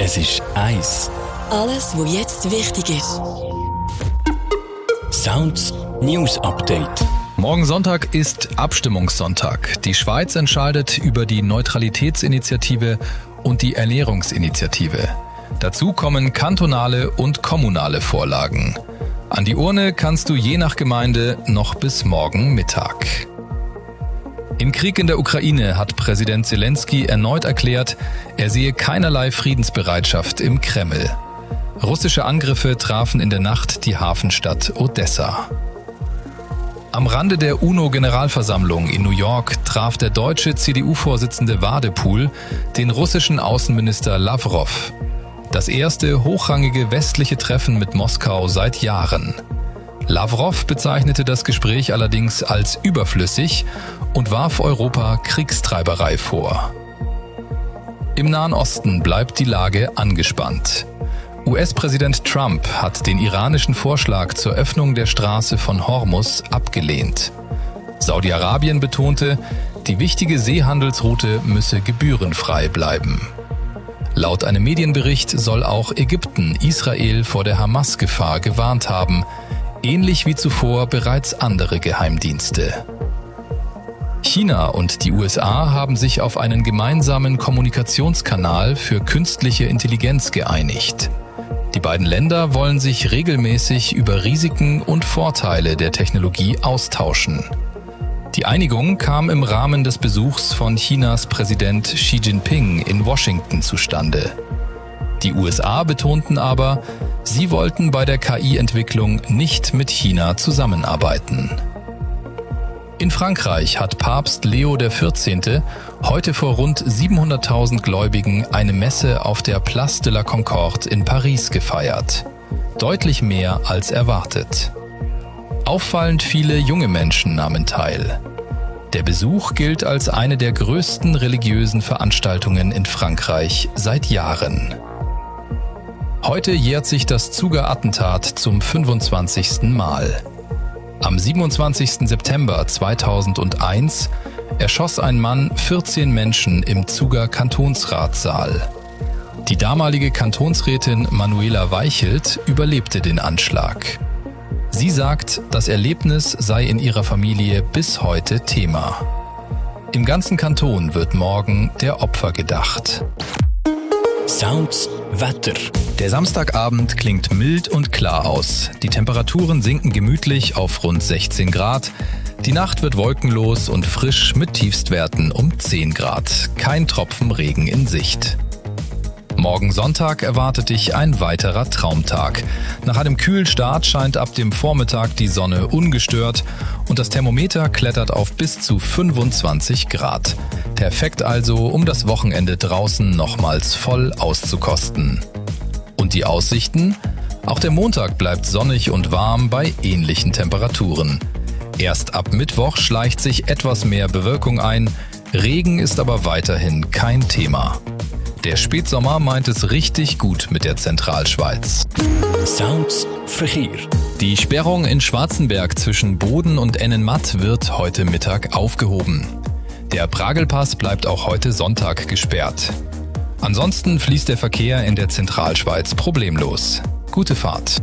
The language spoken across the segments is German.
Es ist 1. Alles, was jetzt wichtig ist. Sounds News Update. Morgen Sonntag ist Abstimmungssonntag. Die Schweiz entscheidet über die Neutralitätsinitiative und die Ernährungsinitiative. Dazu kommen kantonale und kommunale Vorlagen. An die Urne kannst du je nach Gemeinde noch bis morgen Mittag. Im Krieg in der Ukraine hat Präsident Zelensky erneut erklärt, er sehe keinerlei Friedensbereitschaft im Kreml. Russische Angriffe trafen in der Nacht die Hafenstadt Odessa. Am Rande der UNO-Generalversammlung in New York traf der deutsche CDU-Vorsitzende Wadepool den russischen Außenminister Lavrov. Das erste hochrangige westliche Treffen mit Moskau seit Jahren. Lavrov bezeichnete das Gespräch allerdings als überflüssig und warf Europa Kriegstreiberei vor. Im Nahen Osten bleibt die Lage angespannt. US-Präsident Trump hat den iranischen Vorschlag zur Öffnung der Straße von Hormuz abgelehnt. Saudi-Arabien betonte, die wichtige Seehandelsroute müsse gebührenfrei bleiben. Laut einem Medienbericht soll auch Ägypten Israel vor der Hamas-Gefahr gewarnt haben, ähnlich wie zuvor bereits andere Geheimdienste. China und die USA haben sich auf einen gemeinsamen Kommunikationskanal für künstliche Intelligenz geeinigt. Die beiden Länder wollen sich regelmäßig über Risiken und Vorteile der Technologie austauschen. Die Einigung kam im Rahmen des Besuchs von Chinas Präsident Xi Jinping in Washington zustande. Die USA betonten aber, sie wollten bei der KI-Entwicklung nicht mit China zusammenarbeiten. In Frankreich hat Papst Leo XIV. Heute vor rund 700.000 Gläubigen eine Messe auf der Place de la Concorde in Paris gefeiert. Deutlich mehr als erwartet. Auffallend viele junge Menschen nahmen teil. Der Besuch gilt als eine der größten religiösen Veranstaltungen in Frankreich seit Jahren. Heute jährt sich das Zuger Attentat zum 25. Mal. Am 27. September 2001 erschoss ein Mann 14 Menschen im Zuger Kantonsratssaal. Die damalige Kantonsrätin Manuela Weichelt überlebte den Anschlag. Sie sagt, das Erlebnis sei in ihrer Familie bis heute Thema. Im ganzen Kanton wird morgen der Opfer gedacht. Sounds Wetter. Der Samstagabend klingt mild und klar aus. Die Temperaturen sinken gemütlich auf rund 16 Grad. Die Nacht wird wolkenlos und frisch mit Tiefstwerten um 10 Grad. Kein Tropfen Regen in Sicht. Morgen Sonntag erwartet dich ein weiterer Traumtag. Nach einem kühlen Start scheint ab dem Vormittag die Sonne ungestört und das Thermometer klettert auf bis zu 25 Grad. Perfekt also, um das Wochenende draußen nochmals voll auszukosten. Und die Aussichten? Auch der Montag bleibt sonnig und warm bei ähnlichen Temperaturen. Erst ab Mittwoch schleicht sich etwas mehr Bewölkung ein, Regen ist aber weiterhin kein Thema. Der Spätsommer meint es richtig gut mit der Zentralschweiz. Sounds Verkehr. Die Sperrung in Schwarzenberg zwischen Boden und Ennenmatt wird heute Mittag aufgehoben. Der Pragelpass bleibt auch heute Sonntag gesperrt. Ansonsten fließt der Verkehr in der Zentralschweiz problemlos. Gute Fahrt.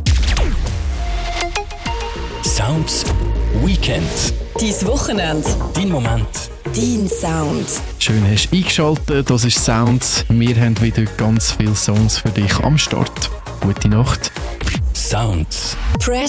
Sounds Weekend. Dein Wochenende. Dein Moment. Dein Sound. Schön hast du eingeschaltet, das ist Sounds. Wir haben wieder ganz viele Songs für dich am Start. Gute Nacht. Sounds. Press